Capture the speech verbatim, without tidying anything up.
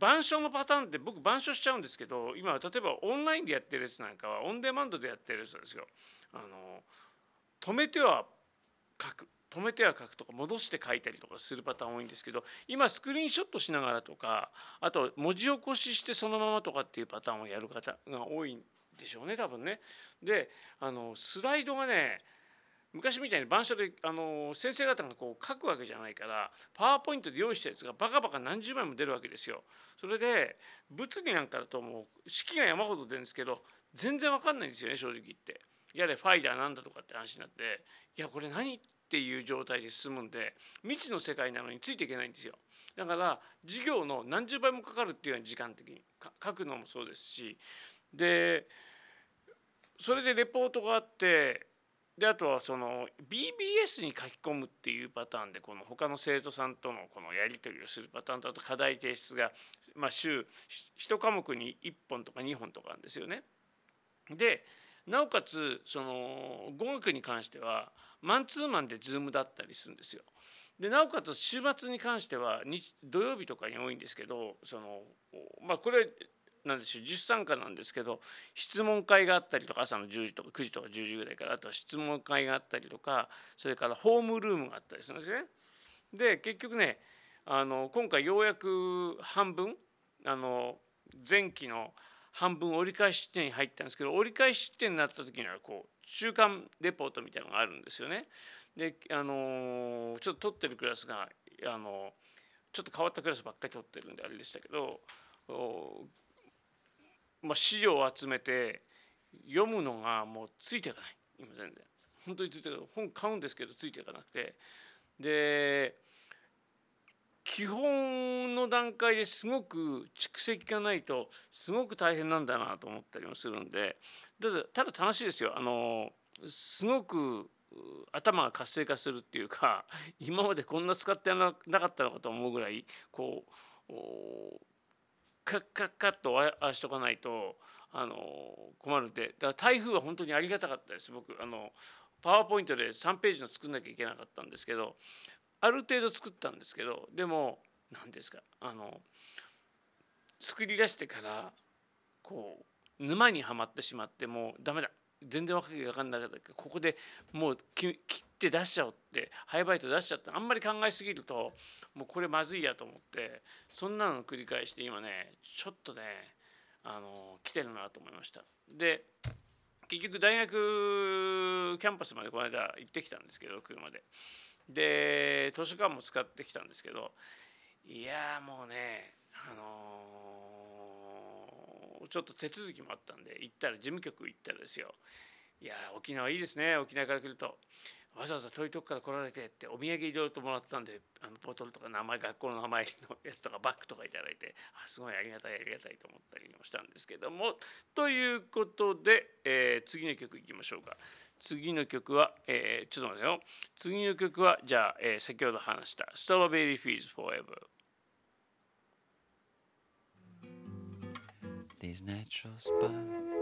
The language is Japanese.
板書のパターンって僕板書しちゃうんですけど、今例えばオンラインでやってるやつなんかはオンデマンドでやってるやつですよ。あの止めては書く止めては書くとか戻して書いたりとかするパターン多いんですけど、今スクリーンショットしながらとか、あと文字起こししてそのままとかっていうパターンをやる方が多いんでしょうね、多分ね。であのスライドがね、昔みたいに板書であの先生方がこう書くわけじゃないから、パワーポイントで用意したやつがバカバカ何十枚も出るわけですよ。それで物理なんかだともう式が山ほど出るんですけど、全然わかんないんですよね、正直言って。やれファイだなんだとかって話になって、いやこれ何っていう状態で進むんで、未知の世界なのについていけないんですよ。だから授業の何十倍もかかるっていうように時間的に書くのもそうですし、でそれでレポートがあって、であとはその ビービーエス に書き込むっていうパターンで、この他の生徒さんとのこのやり取りをするパターンだと、課題提出が、まあ、週いち科目にいっぽんとかにほんとかなんですよね。でなおかつその語学に関してはマンツーマンで Zoom だったりするんですよ。でなおかつ週末に関しては日土曜日とかに多いんですけど、そのまあこれなんでしょう、自主参加なんですけど、質問会があったりとか、朝のじゅうじとかくじとかじゅうじぐらいから、あとは質問会があったりとか、それからホームルームがあったりするんですね。で結局ね、あの今回ようやく半分、あの前期の半分折り返し地点に入ったんですけど、折り返し地点になった時にはこう中間レポートみたいなのがあるんですよね。であのちょっと取ってるクラスがあのちょっと変わったクラスばっかり取ってるんであれでしたけど、まあ、資料を集めて読むのがもうついていかない、今全然本当についていかない。本買うんですけどついていかなくて、で基本の段階ですごく蓄積がないとすごく大変なんだなと思ったりもするんで、ただただ楽しいですよ。あのすごく頭が活性化するっていうか、今までこんな使ってなかったのかと思うぐらいこうカッカッカッとああしとかないとあの困るんで、だから台風は本当にありがたかったです。僕あのパワーポイントでさんページの作んなきゃいけなかったんですけど、ある程度作ったんですけど、でも何ですか、あの作り出してからこう沼にはまってしまって、もうダメだ、全然わけが分かんなかったけど、ここでもう切って出しちゃおうって、ハイバイト出しちゃって、あんまり考えすぎるともうこれまずいやと思って、そんなの繰り返して今ねちょっとねあの来てるなと思いました。で結局大学キャンパスまでこの間行ってきたんですけど、車で。で図書館も使ってきたんですけど、いやもうねあのーちょっと手続きもあったんで、行ったら事務局行ったらですよ、いや沖縄いいですね、沖縄から来るとわざわざ遠いとこから来られてって、お土産いろいろともらったんで、あのボトルとか名前、学校の名前のやつとかバッグとかいただいて、あすごいありがたいありがたいと思ったりもしたんですけども、ということで、えー次の曲いきましょうか。次の曲は、えーちょっと待ってよ。次の曲はじゃあ、えー先ほど話した「ストロベリーフィーズフォーエバー」。 These natural spots